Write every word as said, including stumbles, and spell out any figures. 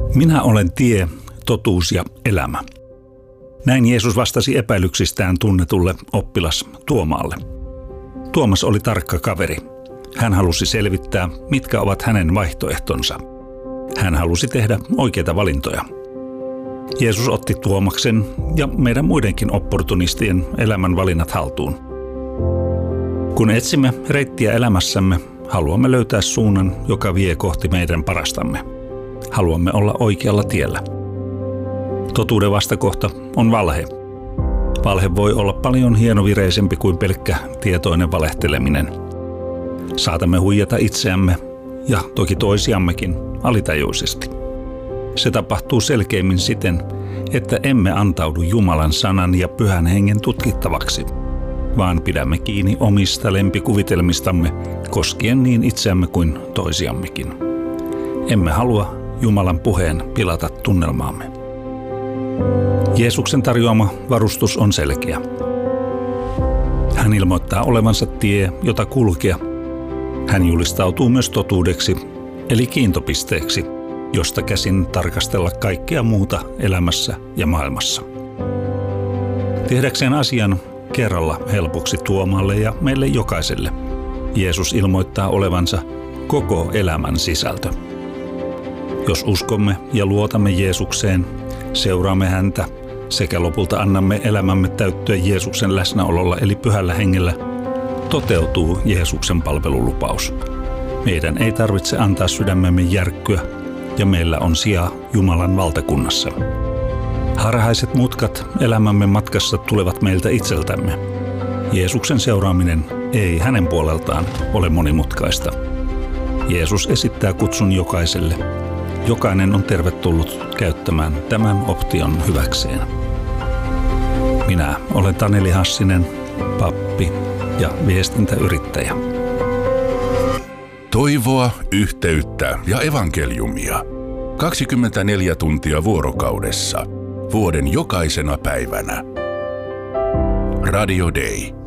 Minä olen tie, totuus ja elämä. Näin Jeesus vastasi epäilyksistään tunnetulle oppilas Tuomaalle. Tuomas oli tarkka kaveri. Hän halusi selvittää, mitkä ovat hänen vaihtoehtonsa. Hän halusi tehdä oikeita valintoja. Jeesus otti Tuomaksen ja meidän muidenkin opportunistien elämän valinnat haltuun. Kun etsimme reittiä elämässämme, haluamme löytää suunnan, joka vie kohti meidän parastamme. Haluamme olla oikealla tiellä. Totuuden vastakohta on valhe. Valhe voi olla paljon hienovireisempi kuin pelkkä tietoinen valehteleminen. Saatamme huijata itseämme ja toki toisiammekin alitajuisesti. Se tapahtuu selkeimmin siten, että emme antaudu Jumalan sanan ja Pyhän Hengen tutkittavaksi, vaan pidämme kiinni omista lempikuvitelmistamme koskien niin itseämme kuin toisiammekin. Emme halua Jumalan puheen pilata tunnelmaamme. Jeesuksen tarjoama varustus on selkeä. Hän ilmoittaa olevansa tie, jota kulkea. Hän julistautuu myös totuudeksi, eli kiintopisteeksi, josta käsin tarkastella kaikkea muuta elämässä ja maailmassa. Tehdäkseen asian kerralla helpoksi Tuomaalle ja meille jokaiselle, Jeesus ilmoittaa olevansa koko elämän sisältö. Jos uskomme ja luotamme Jeesukseen, seuraamme häntä sekä lopulta annamme elämämme täyttyä Jeesuksen läsnäololla eli Pyhällä Hengellä, toteutuu Jeesuksen palvelulupaus. Meidän ei tarvitse antaa sydämemme järkkyä ja meillä on sija Jumalan valtakunnassa. Harhaiset mutkat elämämme matkassa tulevat meiltä itseltämme. Jeesuksen seuraaminen ei hänen puoleltaan ole monimutkaista. Jeesus esittää kutsun jokaiselle. Jokainen on tervetullut käyttämään tämän option hyväkseen. Minä olen Taneli Hassinen, pappi ja viestintäyrittäjä. Toivoa, yhteyttä ja evankeliumia. kaksikymmentäneljä tuntia vuorokaudessa. Vuoden jokaisena päivänä. Radio Day.